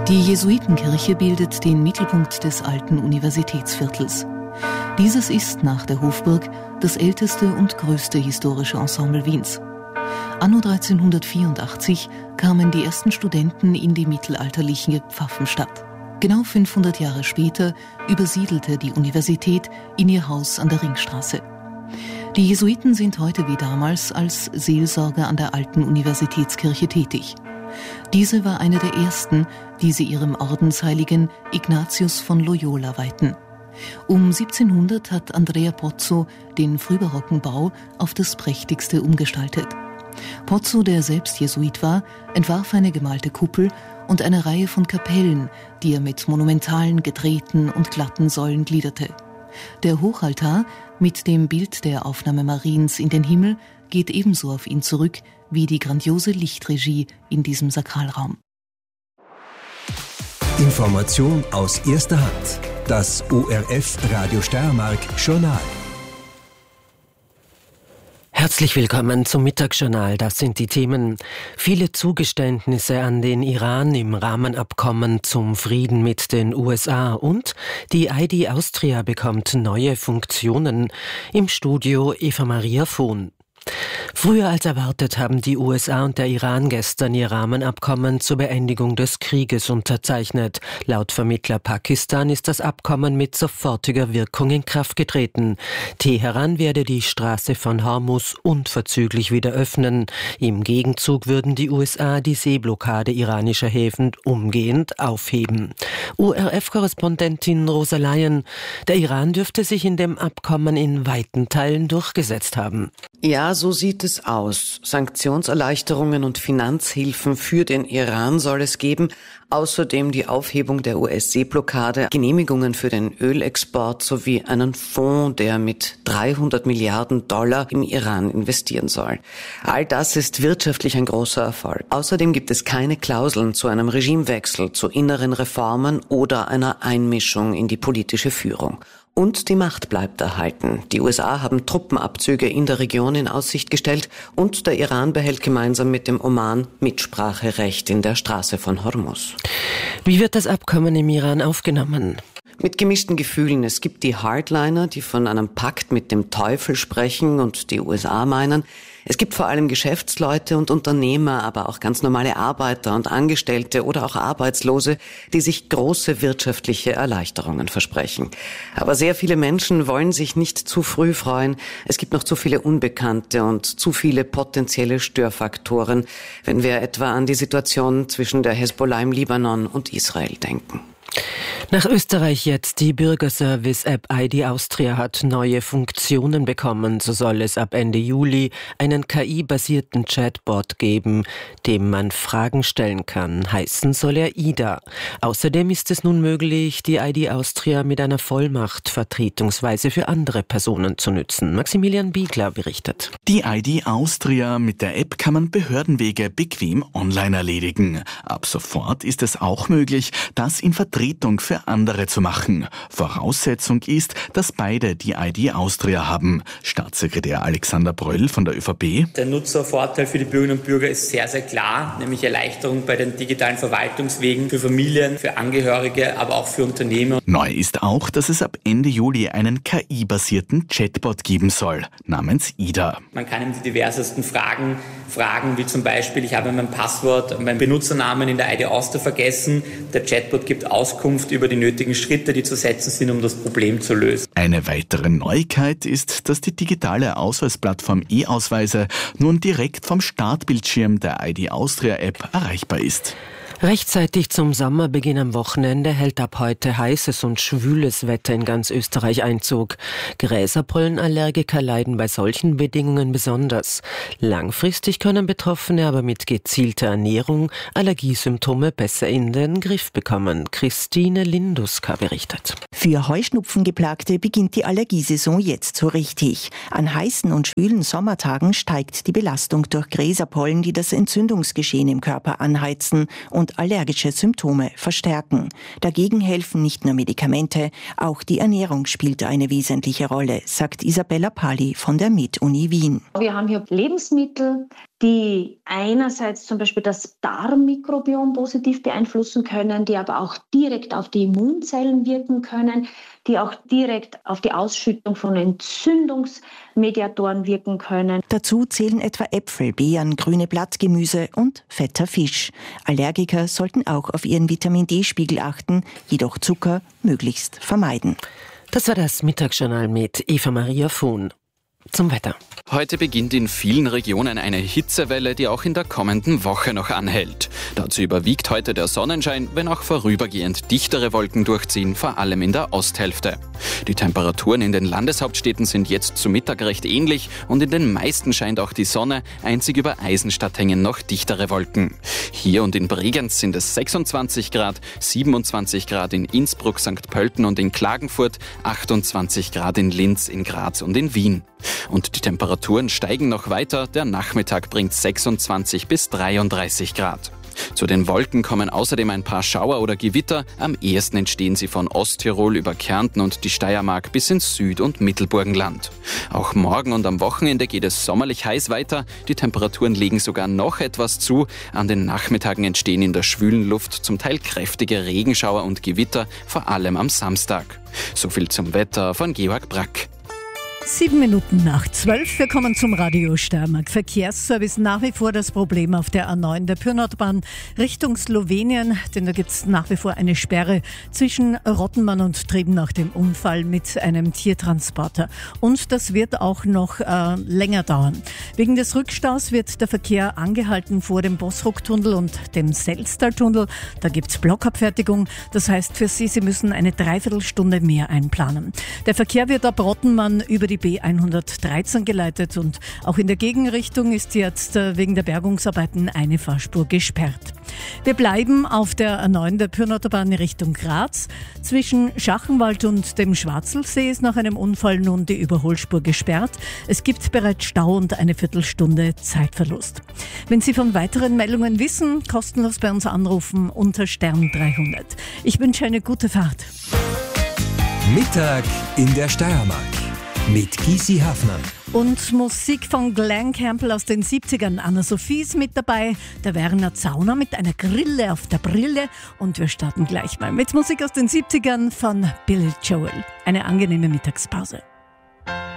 Die Jesuitenkirche bildet den Mittelpunkt des alten Universitätsviertels. Dieses ist nach der Hofburg das älteste und größte historische Ensemble Wiens. Anno 1384 kamen die ersten Studenten in die mittelalterliche Pfaffenstadt. Genau 500 Jahre später übersiedelte die Universität in ihr Haus an der Ringstraße. Die Jesuiten sind heute wie damals als Seelsorger an der alten Universitätskirche tätig. Diese war eine der ersten, die sie ihrem Ordensheiligen Ignatius von Loyola weihten. Um 1700 hat Andrea Pozzo den frühbarocken Bau auf das prächtigste umgestaltet. Pozzo, der selbst Jesuit war, entwarf eine gemalte Kuppel und eine Reihe von Kapellen, die er mit monumentalen, gedrehten und glatten Säulen gliederte. Der Hochaltar mit dem Bild der Aufnahme Mariens in den Himmel geht ebenso auf ihn zurück wie die grandiose Lichtregie in diesem Sakralraum. Information aus erster Hand. Das ORF Radio Steiermark Journal. Herzlich willkommen zum Mittagsjournal. Das sind die Themen. Viele Zugeständnisse an den Iran im Rahmenabkommen zum Frieden mit den USA und die ID Austria bekommt neue Funktionen. Im Studio Eva Maria Vohn. Früher als erwartet haben die USA und der Iran gestern ihr Rahmenabkommen zur Beendigung des Krieges unterzeichnet. Laut Vermittler Pakistan ist das Abkommen mit sofortiger Wirkung in Kraft getreten. Teheran werde die Straße von Hormuz unverzüglich wieder öffnen. Im Gegenzug würden die USA die Seeblockade iranischer Häfen umgehend aufheben. ORF-Korrespondentin Rosa Leyen: Der Iran dürfte sich in dem Abkommen in weiten Teilen durchgesetzt haben. Ja, so sieht es aus. Sanktionserleichterungen und Finanzhilfen für den Iran soll es geben. Außerdem die Aufhebung der US-Seeblockade, Genehmigungen für den Ölexport sowie einen Fonds, der mit 300 Milliarden Dollar im Iran investieren soll. All das ist wirtschaftlich ein großer Erfolg. Außerdem gibt es keine Klauseln zu einem Regimewechsel, zu inneren Reformen oder einer Einmischung in die politische Führung. Und die Macht bleibt erhalten. Die USA haben Truppenabzüge in der Region in Aussicht gestellt und der Iran behält gemeinsam mit dem Oman Mitspracherecht in der Straße von Hormuz. Wie wird das Abkommen im Iran aufgenommen? Mit gemischten Gefühlen. Es gibt die Hardliner, die von einem Pakt mit dem Teufel sprechen und die USA meinen. Es gibt vor allem Geschäftsleute und Unternehmer, aber auch ganz normale Arbeiter und Angestellte oder auch Arbeitslose, die sich große wirtschaftliche Erleichterungen versprechen. Aber sehr viele Menschen wollen sich nicht zu früh freuen. Es gibt noch zu viele Unbekannte und zu viele potenzielle Störfaktoren, wenn wir etwa an die Situation zwischen der Hezbollah im Libanon und Israel denken. Nach Österreich jetzt. Die Bürgerservice-App ID Austria hat neue Funktionen bekommen. So soll es ab Ende Juli einen KI-basierten Chatbot geben, dem man Fragen stellen kann. Heißen soll er Ida. Außerdem ist es nun möglich, die ID Austria mit einer Vollmacht vertretungsweise für andere Personen zu nützen. Maximilian Biegler berichtet. Die ID Austria, mit der App kann man Behördenwege bequem online erledigen. Ab sofort ist es auch möglich, das in Vertretung für andere zu machen. Voraussetzung ist, dass beide die ID Austria haben. Staatssekretär Alexander Bröll von der ÖVP. Der Nutzervorteil für die Bürgerinnen und Bürger ist sehr, sehr klar, nämlich Erleichterung bei den digitalen Verwaltungswegen für Familien, für Angehörige, aber auch für Unternehmer. Neu ist auch, dass es ab Ende Juli einen KI-basierten Chatbot geben soll, namens Ida. Man kann ihm die diversesten Fragen wie zum Beispiel, ich habe mein Passwort und meinen Benutzernamen in der ID Austria vergessen. Der Chatbot gibt Auskunft über die nötigen Schritte, die zu setzen sind, um das Problem zu lösen. Eine weitere Neuigkeit ist, dass die digitale Ausweisplattform E-Ausweise nun direkt vom Startbildschirm der ID Austria App erreichbar ist. Rechtzeitig zum Sommerbeginn am Wochenende hält ab heute heißes und schwüles Wetter in ganz Österreich Einzug. Gräserpollenallergiker leiden bei solchen Bedingungen besonders. Langfristig können Betroffene aber mit gezielter Ernährung Allergiesymptome besser in den Griff bekommen. Christine Linduska berichtet. Für Heuschnupfengeplagte beginnt die Allergiesaison jetzt so richtig. An heißen und schwülen Sommertagen steigt die Belastung durch Gräserpollen, die das Entzündungsgeschehen im Körper anheizen und allergische Symptome verstärken. Dagegen helfen nicht nur Medikamente, auch die Ernährung spielt eine wesentliche Rolle, sagt Isabella Pali von der MedUni Wien. Wir haben hier Lebensmittel, die einerseits zum Beispiel das Darmmikrobiom positiv beeinflussen können, die aber auch direkt auf die Immunzellen wirken können, die auch direkt auf die Ausschüttung von Entzündungsmediatoren wirken können. Dazu zählen etwa Äpfel, Beeren, grüne Blattgemüse und fetter Fisch. Allergiker sollten auch auf ihren Vitamin-D-Spiegel achten, jedoch Zucker möglichst vermeiden. Das war das Mittagsjournal mit Eva-Maria Fuhn. Zum Wetter. Heute beginnt in vielen Regionen eine Hitzewelle, die auch in der kommenden Woche noch anhält. Dazu überwiegt heute der Sonnenschein, wenn auch vorübergehend dichtere Wolken durchziehen, vor allem in der Osthälfte. Die Temperaturen in den Landeshauptstädten sind jetzt zu Mittag recht ähnlich und in den meisten scheint auch die Sonne, einzig über Eisenstadt hängen noch dichtere Wolken. Hier und in Bregenz sind es 26 Grad, 27 Grad in Innsbruck, St. Pölten und in Klagenfurt, 28 Grad in Linz, in Graz und in Wien. Und die Temperaturen steigen noch weiter, der Nachmittag bringt 26 bis 33 Grad. Zu den Wolken kommen außerdem ein paar Schauer oder Gewitter, am ehesten entstehen sie von Osttirol über Kärnten und die Steiermark bis ins Süd- und Mittelburgenland. Auch morgen und am Wochenende geht es sommerlich heiß weiter, die Temperaturen legen sogar noch etwas zu, an den Nachmittagen entstehen in der schwülen Luft zum Teil kräftige Regenschauer und Gewitter, vor allem am Samstag. So viel zum Wetter von Georg Brack. 12:07. Wir kommen zum Radio Steiermark. Verkehrsservice nach wie vor das Problem auf der A9 der Pyrnotbahn Richtung Slowenien, denn da gibt es nach wie vor eine Sperre zwischen Rottenmann und Trieben nach dem Unfall mit einem Tiertransporter. Und das wird auch noch länger dauern. Wegen des Rückstaus wird der Verkehr angehalten vor dem Bosrock-Tunnel und dem Selztal-Tunnel. Da gibt es Blockabfertigung. Das heißt für Sie, Sie müssen eine Dreiviertelstunde mehr einplanen. Der Verkehr wird ab Rottenmann über die B113 geleitet und auch in der Gegenrichtung ist jetzt wegen der Bergungsarbeiten eine Fahrspur gesperrt. Wir bleiben auf der A9 der Pyrnoterbahn Richtung Graz. Zwischen Schachenwald und dem Schwarzelsee ist nach einem Unfall nun die Überholspur gesperrt. Es gibt bereits Stau und eine Viertelstunde Zeitverlust. Wenn Sie von weiteren Meldungen wissen, kostenlos bei uns anrufen unter Stern 300. Ich wünsche eine gute Fahrt. Mittag in der Steiermark. Mit Gysi Hafner. Und Musik von Glen Campbell aus den 70ern. Anna-Sophie ist mit dabei, der Werner Zauner mit einer Grille auf der Brille. Und wir starten gleich mal mit Musik aus den 70ern von Billy Joel. Eine angenehme Mittagspause.